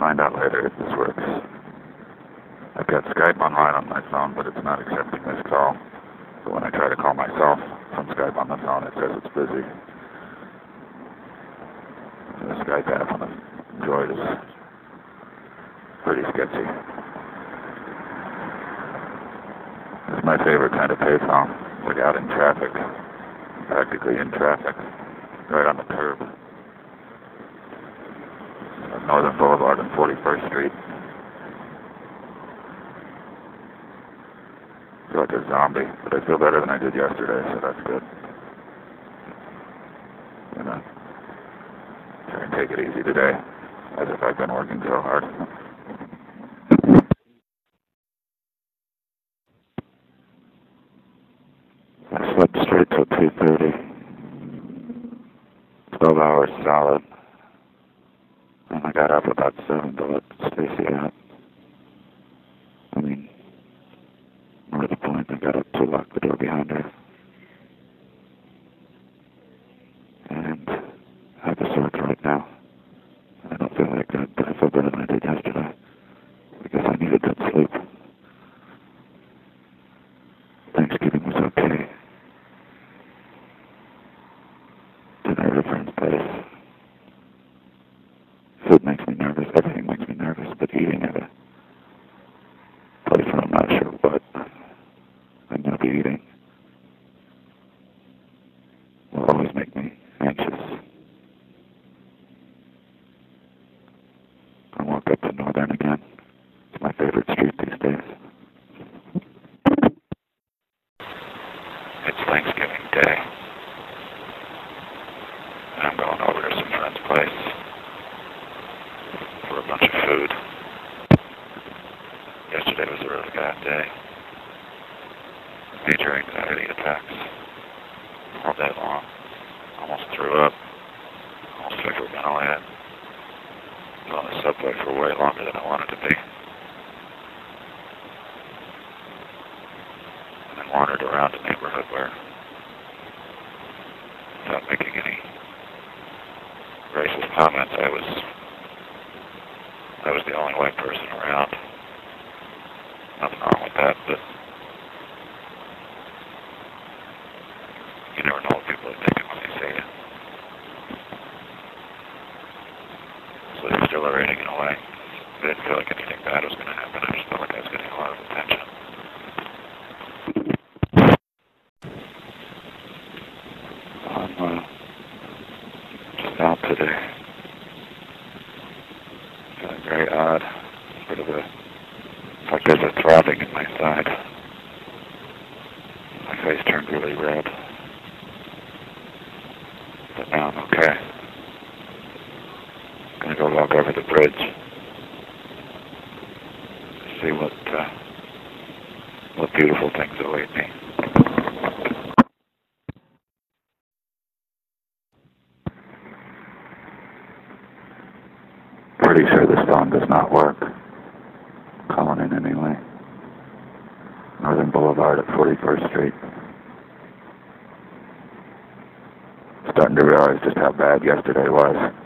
find out later if this works. I've got Skype online on my phone, but it's not accepting this call. So when I try to call myself from Skype on the phone, it says it's busy. The Skype app on the Droid is pretty sketchy. It's my favorite kind of payphone. Like out in traffic, practically in traffic, right on the curb. Northern Boulevard and 41st Street. I feel like a zombie, but I feel better than I did yesterday, so that's good. I'm gonna try and take it easy today, as if I've been working so hard. I slept straight till 2:30. 12 hours solid. And I got up about 7 to let Stacy out. I mean, more to the point, I got up to lock the door behind her. And I have a sore throat now. I don't feel like good, but I feel better than I did yesterday. Because I needed that sleep. Thanksgiving was okay. Dinner at a friend's place. Food makes me nervous. Everything makes me nervous, but eating at a place where I'm not sure what I'm going to be eating will always make me anxious. I walk up to Northern again. It's my favorite street these days. It's Thanksgiving Day. And I'm going over to some friend's place for a bunch of food. Yesterday was a really bad day. Major anxiety attacks all day long. Almost threw up. Almost hyperventilated. Was on the subway for way longer than I wanted to be. And then wandered around a neighborhood where, without making any racist comments, I was the only white person around. Nothing wrong with that, but you never know what people are thinking when they see you. So exhilarating in a way. I didn't feel like anything bad was going to happen. I just felt like I was getting a lot of attention. I'm just out today. Feeling very odd. Sort of it's like there's a throbbing in my side. My face turned really red. But now I'm okay. I'm gonna go walk over the bridge. See what beautiful things await me. Pretty sure this phone does not work. Calling in anyway. Northern Boulevard at 41st Street. Starting to realize just how bad yesterday was.